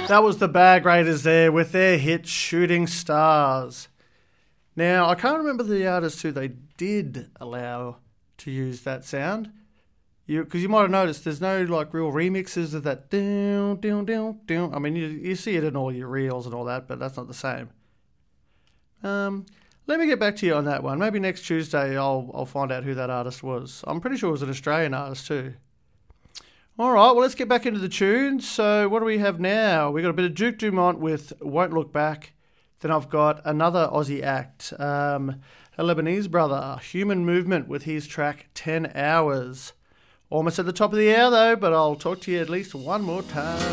That was the Bag Raiders there with their hit Shooting Stars. Now, I can't remember the artist who they did allow to use that sound. Because you might have noticed there's no like real remixes of that down, down, down, down. I mean, you see it in all your reels and all that, but that's not the same. Let me get back to you on that one. Maybe next Tuesday I'll find out who that artist was. I'm pretty sure it was an Australian artist too. All right, well, let's get back into the tunes. So what do we have now? We got a bit of Duke Dumont with Won't Look Back. Then I've got another Aussie act, a Lebanese brother, Human Movement, with his track 10 Hours. Almost at the top of the hour though, but I'll talk to you at least one more time.